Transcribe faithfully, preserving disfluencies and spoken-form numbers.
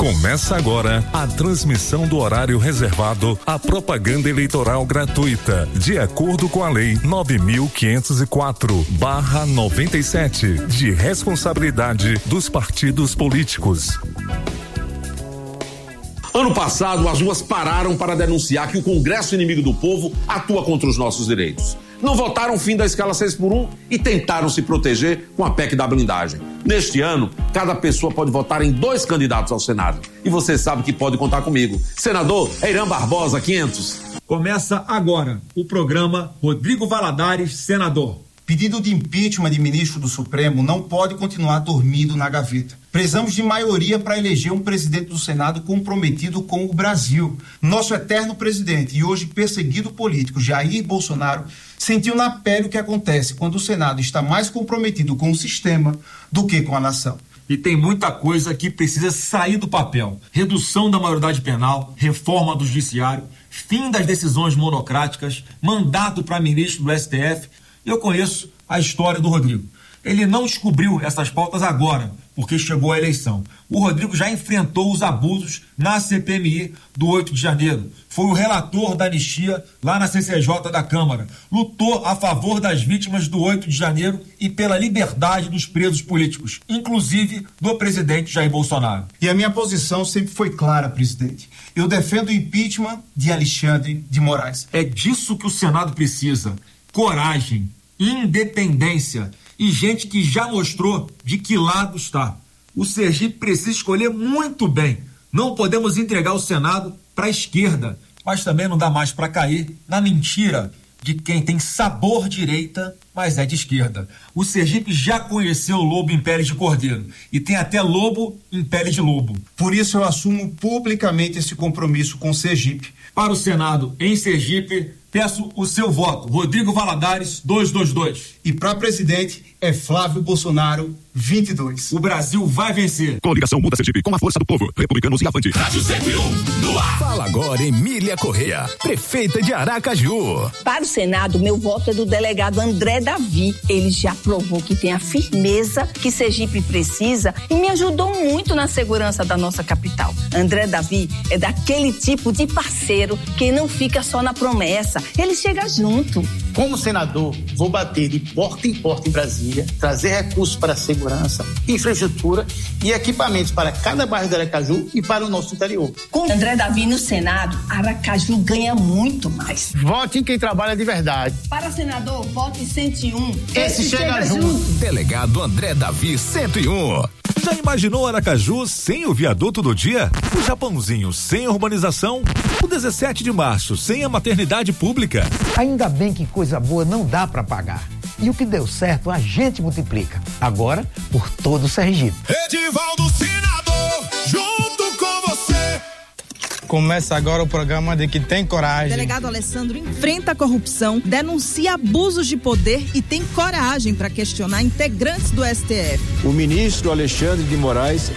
Começa agora a transmissão do horário reservado à propaganda eleitoral gratuita, de acordo com a Lei nove mil quinhentos e quatro barra noventa e sete, de responsabilidade dos partidos políticos. Ano passado, as ruas pararam para denunciar que o Congresso Inimigo do Povo atua contra os nossos direitos. Não votaram o fim da escala seis por um e tentaram se proteger com a P E C da blindagem. Neste ano, cada pessoa pode votar em dois candidatos ao Senado. E você sabe que pode contar comigo. Senador Eiram Barbosa, quinhentos. Começa agora o programa Rodrigo Valadares, senador. Pedido de impeachment de ministro do Supremo não pode continuar dormindo na gaveta. Precisamos de maioria para eleger um presidente do Senado comprometido com o Brasil. Nosso eterno presidente e hoje perseguido político, Jair Bolsonaro, sentiu na pele o que acontece quando o Senado está mais comprometido com o sistema do que com a nação. E tem muita coisa que precisa sair do papel. Redução da maioridade penal, reforma do judiciário, fim das decisões monocráticas, mandato para ministro do S T F. Eu conheço a história do Rodrigo. Ele não descobriu essas pautas agora, porque chegou a eleição. O Rodrigo já enfrentou os abusos na C P M I do oito de janeiro. Foi o relator da anistia lá na C C J da Câmara. Lutou a favor das vítimas do oito de janeiro e pela liberdade dos presos políticos, inclusive do presidente Jair Bolsonaro. E a minha posição sempre foi clara, presidente. Eu defendo o impeachment de Alexandre de Moraes. É disso que o Senado precisa. Coragem, independência e gente que já mostrou de que lado está. O Sergipe precisa escolher muito bem. Não podemos entregar o Senado para a esquerda, mas também não dá mais para cair na mentira de quem tem sabor direita, mas é de esquerda. O Sergipe já conheceu o lobo em pele de cordeiro e tem até lobo em pele de lobo. Por isso eu assumo publicamente esse compromisso com o Sergipe. Para o Senado em Sergipe, peço o seu voto. Rodrigo Valadares, duzentos e vinte e dois. E para presidente é Flávio Bolsonaro, vinte e dois. O Brasil vai vencer. Coligação Muda Sergipe com a força do povo. Republicanos e Avante. Rádio cento e um, no ar. Fala agora, Emília Correia, prefeita de Aracaju. Para o Senado, meu voto é do delegado André Davi. Ele já provou que tem a firmeza que Sergipe precisa e me ajudou muito na segurança da nossa capital. André Davi é daquele tipo de parceiro que não fica só na promessa, ele chega junto. Como senador, vou bater de porta em porta em Brasília, trazer recursos para a segurança, infraestrutura e equipamentos para cada bairro de Aracaju e para o nosso interior. Com André Davi no Senado, Aracaju ganha muito mais. Vote em quem trabalha de verdade. Para senador, vote cento e um. Esse, Esse chega, chega junto. junto. Delegado André Davi, cento e um. Já imaginou Aracaju sem o viaduto do dia? O Japãozinho sem urbanização? O dezessete de março sem a maternidade pública? Ainda bem que coisa boa não dá pra pagar. E o que deu certo a gente multiplica. Agora, por todo o Sergipe. Edivaldo Senador, junto com você. Começa agora o programa de Que Tem Coragem. O delegado Alessandro enfrenta a corrupção, denuncia abusos de poder e tem coragem para questionar integrantes do S T F. O ministro Alexandre de Moraes